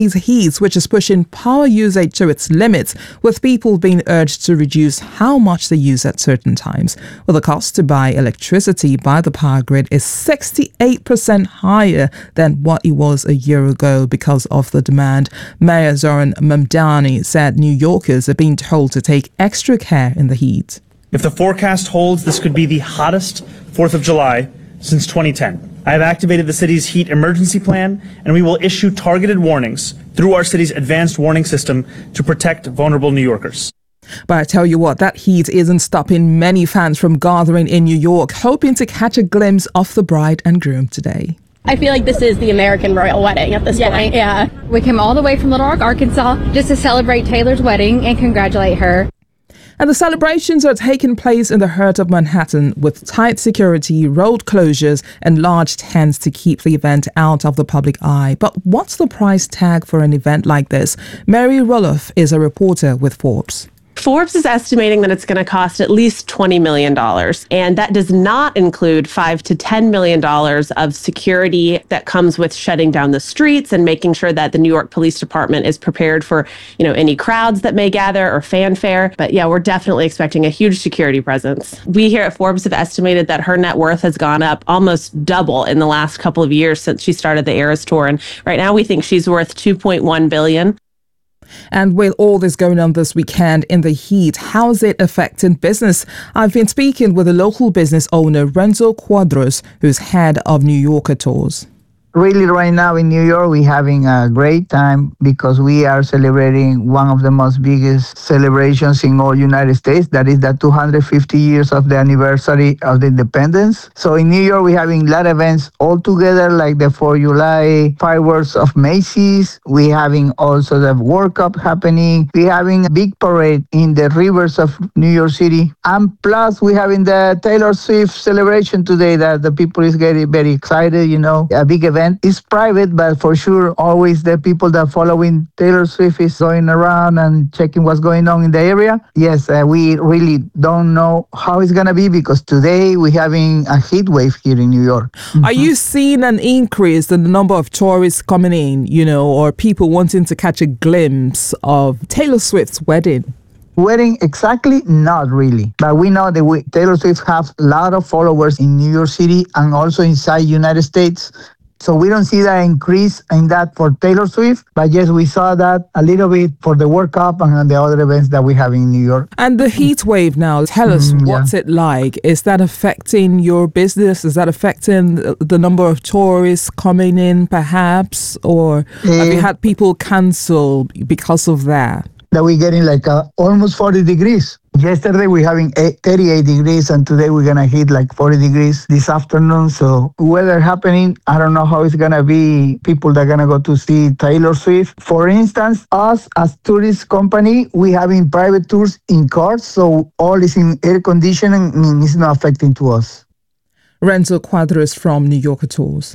heat, which is pushing power usage to its limits, with people being urged to reduce how much they use at certain times. Well, the cost to buy electricity by the power grid is 68% higher than what it was a year ago because of the demand. Mayor Zoran Mamdani said New Yorkers are being told to take extra care in the heat. If the forecast holds, this could be the hottest 4th of July since 2010. I have activated the city's heat emergency plan, and we will issue targeted warnings through our city's advanced warning system to protect vulnerable New Yorkers. But I tell you what, that heat isn't stopping many fans from gathering in New York, hoping to catch a glimpse of the bride and groom today. I feel like this is the American royal wedding at this point. Yeah. We came all the way from Little Rock, Arkansas, just to celebrate Taylor's wedding and congratulate her. And the celebrations are taking place in the heart of Manhattan with tight security, road closures and large tents to keep the event out of the public eye. But what's the price tag for an event like this? Mary Roloff is a reporter with Forbes. Forbes is estimating that it's going to cost at least $20 million. And that does not include $5 to $10 million of security that comes with shutting down the streets and making sure that the New York Police Department is prepared for, any crowds that may gather or fanfare. But yeah, we're definitely expecting a huge security presence. We here at Forbes have estimated that her net worth has gone up almost double in the last couple of years since she started the Eras Tour. And right now we think she's worth $2.1 billion. And with all this going on this weekend in the heat, how's it affecting business? I've been speaking with a local business owner, Renzo Cuadros, who's head of New Yorker Tours. Really, right now in New York, we're having a great time because we are celebrating one of the most biggest celebrations in all United States. That is the 250 years of the anniversary of the independence. So in New York, we're having a lot of events all together, like the 4th of July fireworks of Macy's. We're having also the World Cup happening. We're having a big parade in the rivers of New York City. And plus, we're having the Taylor Swift celebration today that the people is getting very excited, a big event. It's private, but for sure, always the people that following Taylor Swift is going around and checking what's going on in the area. Yes, we really don't know how it's going to be because today we're having a heat wave here in New York. Are you seeing an increase in the number of tourists coming in, or people wanting to catch a glimpse of Taylor Swift's wedding? Wedding, exactly, not really. But we know that Taylor Swift has a lot of followers in New York City and also inside United States. So we don't see that increase in that for Taylor Swift. But yes, we saw that a little bit for the World Cup and the other events that we have in New York. And the heat wave now, tell us, what's it like? Is that affecting your business? Is that affecting the number of tourists coming in perhaps? Or have you had people cancel because of that? That we're getting like almost 40 degrees. Yesterday we're having 38 degrees and today we're going to hit like 40 degrees this afternoon. So weather happening, I don't know how it's going to be. People that are going to go to see Taylor Swift. For instance, us as tourist company, we having private tours in cars. So all is in air conditioning and it's not affecting to us. Renzo Cuadros from New Yorker Tours.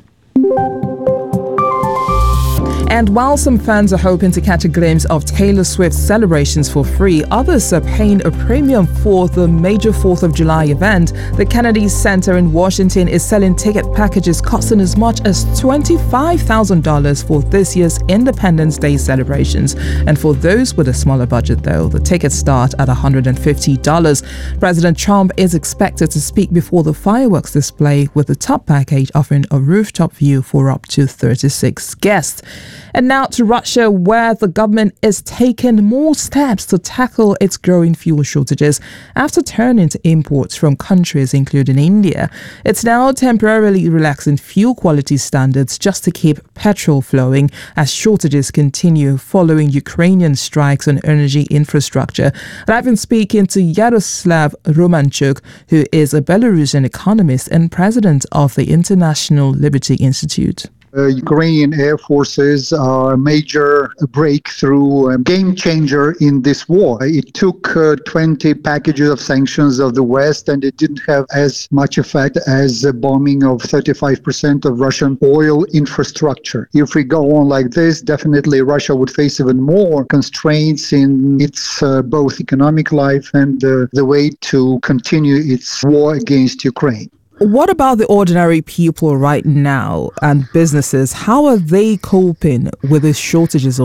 And while some fans are hoping to catch a glimpse of Taylor Swift's celebrations for free, others are paying a premium for the major 4th of July event. The Kennedy Center in Washington is selling ticket packages costing as much as $25,000 for this year's Independence Day celebrations. And for those with a smaller budget, though, the tickets start at $150. President Trump is expected to speak before the fireworks display, with the top package offering a rooftop view for up to 36 guests. And now to Russia, where the government is taking more steps to tackle its growing fuel shortages after turning to imports from countries including India. It's now temporarily relaxing fuel quality standards just to keep petrol flowing as shortages continue following Ukrainian strikes on energy infrastructure. And I've been speaking to Yaroslav Romanchuk, who is a Belarusian economist and president of the International Liberty Institute. Ukrainian air forces are a major breakthrough, a game changer in this war. It took 20 packages of sanctions of the West, and it didn't have as much effect as the bombing of 35% of Russian oil infrastructure. If we go on like this, definitely Russia would face even more constraints in its both economic life and the way to continue its war against Ukraine. What about the ordinary people right now and businesses? How are they coping with the shortages